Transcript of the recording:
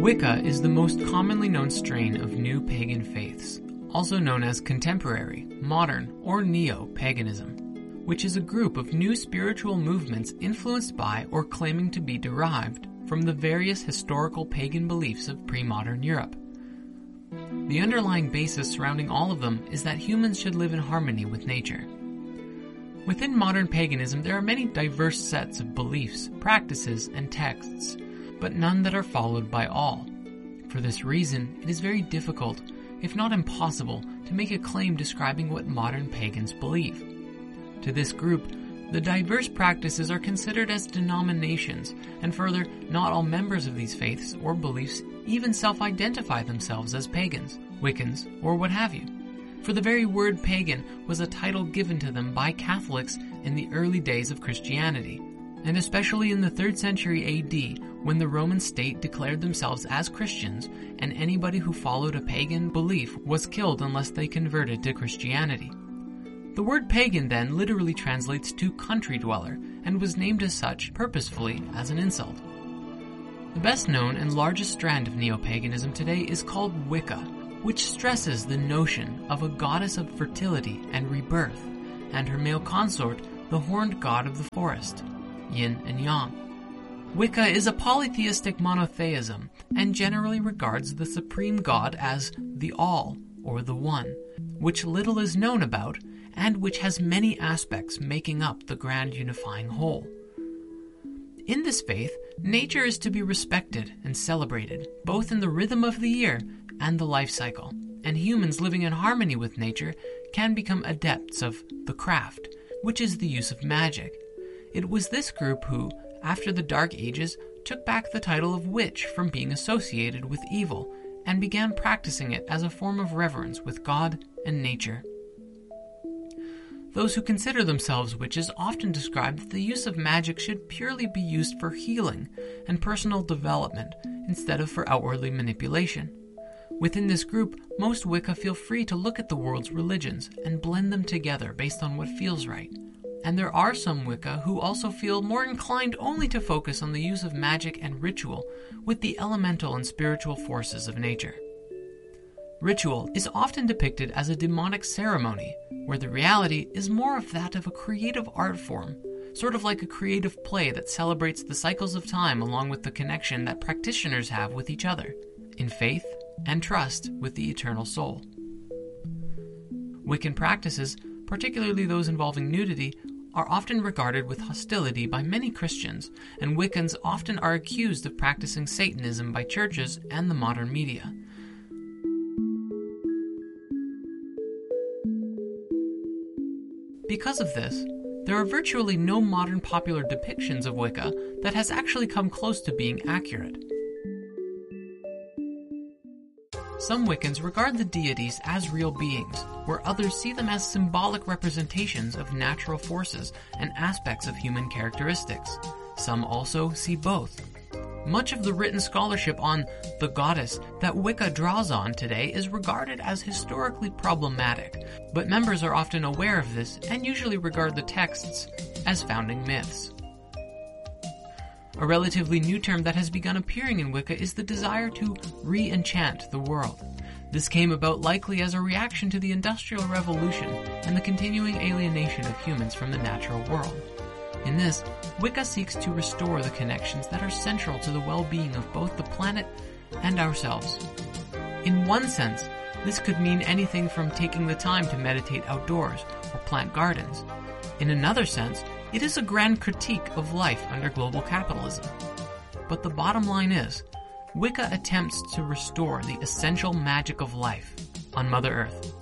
Wicca is the most commonly known strain of new pagan faiths, also known as contemporary, modern, or neo-paganism, which is a group of new spiritual movements influenced by or claiming to be derived from the various historical pagan beliefs of pre-modern Europe. The underlying basis surrounding all of them is that humans should live in harmony with nature. Within modern paganism, there are many diverse sets of beliefs, practices, and texts, but none that are followed by all. For this reason, it is very difficult, if not impossible, to make a claim describing what modern pagans believe. To this group, the diverse practices are considered as denominations, and further, not all members of these faiths or beliefs even self-identify themselves as pagans, Wiccans, or what have you. For the very word pagan was a title given to them by Catholics in the early days of Christianity, and especially in the 3rd century AD, when the Roman state declared themselves as Christians, and anybody who followed a pagan belief was killed unless they converted to Christianity. The word pagan then literally translates to country dweller, and was named as such purposefully as an insult. The best known and largest strand of neo-paganism today is called Wicca, which stresses the notion of a goddess of fertility and rebirth, and her male consort, the horned god of the forest, yin and yang. Wicca is a polytheistic monotheism, and generally regards the supreme god as the All, or the One, which little is known about, and which has many aspects making up the grand unifying whole. In this faith, nature is to be respected and celebrated, both in the rhythm of the year and the life cycle, and humans living in harmony with nature can become adepts of the craft, which is the use of magic. It was this group who, after the Dark Ages, took back the title of witch from being associated with evil, and began practicing it as a form of reverence with God and nature. Those who consider themselves witches often describe that the use of magic should purely be used for healing and personal development instead of for outwardly manipulation. Within this group, most Wicca feel free to look at the world's religions and blend them together based on what feels right. And there are some Wicca who also feel more inclined only to focus on the use of magic and ritual with the elemental and spiritual forces of nature. Ritual is often depicted as a demonic ceremony, where the reality is more of that of a creative art form, sort of like a creative play that celebrates the cycles of time along with the connection that practitioners have with each other, in faith and trust with the eternal soul. Wiccan practices, particularly those involving nudity, are often regarded with hostility by many Christians, and Wiccans often are accused of practicing Satanism by churches and the modern media. Because of this, there are virtually no modern popular depictions of Wicca that has actually come close to being accurate. Some Wiccans regard the deities as real beings, where others see them as symbolic representations of natural forces and aspects of human characteristics. Some also see both. Much of the written scholarship on the goddess that Wicca draws on today is regarded as historically problematic, but members are often aware of this and usually regard the texts as founding myths. A relatively new term that has begun appearing in Wicca is the desire to re-enchant the world. This came about likely as a reaction to the Industrial Revolution and the continuing alienation of humans from the natural world. In this, Wicca seeks to restore the connections that are central to the well-being of both the planet and ourselves. In one sense, this could mean anything from taking the time to meditate outdoors or plant gardens. In another sense, it is a grand critique of life under global capitalism. But the bottom line is, Wicca attempts to restore the essential magic of life on Mother Earth.